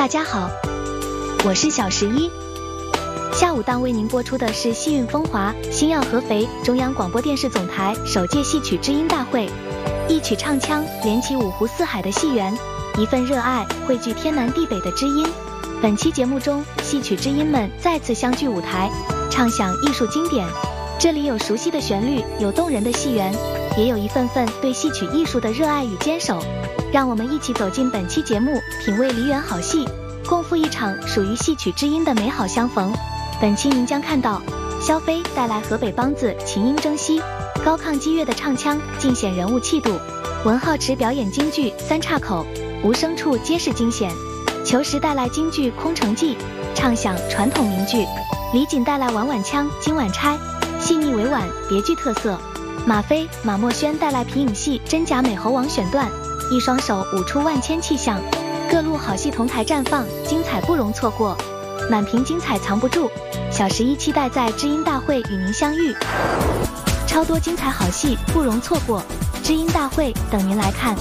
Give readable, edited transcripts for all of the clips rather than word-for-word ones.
大家好，我是小11。下午档为您播出的是戏韵风华，星耀合肥中央广播电视总台首届戏曲知音大会，一曲唱腔连起五湖四海的戏缘，一份热爱汇聚天南地北的知音。本期节目中，戏曲知音们再次相聚舞台，唱响艺术经典。这里有熟悉的旋律，有动人的戏缘，也有一份份对戏曲艺术的热爱与坚守。让我们一起走进本期节目，品味梨园好戏，共赴一场属于戏曲知音的美好相逢。本期您将看到萧飞带来河北梆子琴音征西，高亢激越的唱腔尽显人物气度；文浩池表演京剧三岔口，无声处皆是惊险；裘石带来京剧空城计，唱响传统名剧；李锦带来婉婉腔今晚钗，细腻委婉别具特色；马飞马墨轩带来皮影戏真假美猴王选段，一双手舞出万千气象。各路好戏同台绽放，精彩不容错过，满屏精彩藏不住。小11期待在知音大会与您相遇，超多精彩好戏不容错过，知音大会等您来看。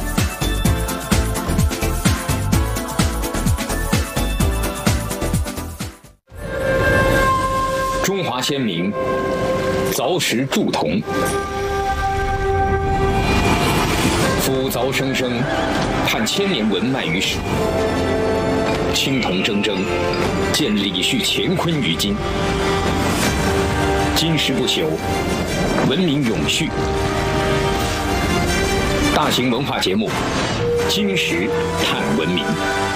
中华先民凿石铸铜，夫凿生生，盼千年文脉于史。青铜铮铮，见李旭乾坤于今。金石不朽，文明永续。大型文化节目《金石探文明》。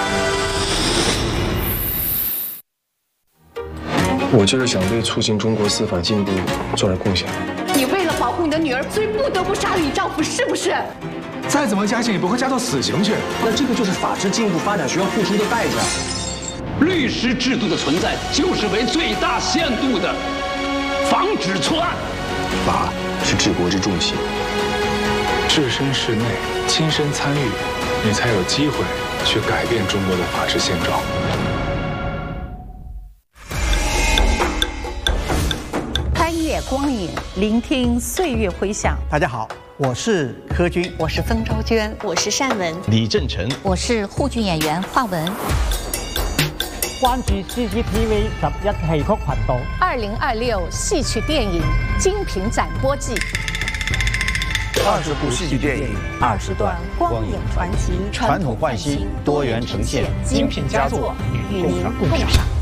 我就是想为促进中国司法进步做点贡献。 你为了保护你的女儿，所以不得不杀了你丈夫，是不是？ 再怎么加刑也不会加到死刑去。 那这个就是法治进步发展需要付出的代价。 律师制度的存在，就是为最大限度的防止错案。 法是治国之重器， 置身事内，亲身参与，你才有机会去改变中国的法治现状。 穿越光影，聆听岁月回响。 大家好，我是柯军， 我是曾昭娟， 我是单文， 李正成， 我是沪剧演员华文。 关注 CCTV 11戲曲頻道。 2026戏曲电影精品展播季 ，20部戏剧电影 ，20段光影传奇， 传统焕新，多元呈现， 精品佳作与您共赏。